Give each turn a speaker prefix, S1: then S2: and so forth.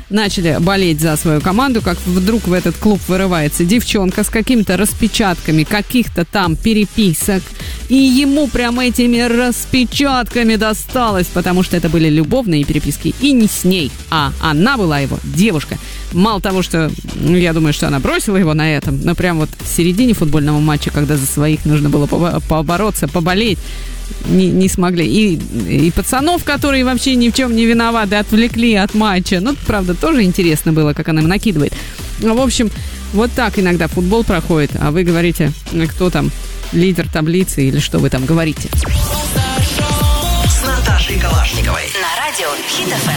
S1: начали болеть за свою команду, как вдруг в этот клуб вырывается девчонка с какими-то распечатками каких-то там переписок. И ему прям этими распечатками досталось, потому что это были любовные переписки. И не с ней, а она была его девушка. Мало того, что я думаю, что она бросила его на этом, но прям вот в середине футбольного матча, когда за своих нужно было побороться, поболеть, не смогли. И пацанов, которые вообще ни в чем не виноваты, отвлекли от матча. Ну, правда, тоже интересно было, как она им накидывает. Ну, в общем, вот так иногда футбол проходит, а вы говорите, кто там лидер таблицы или что вы там говорите.
S2: С Наташей Калашниковой на радио Хит FM.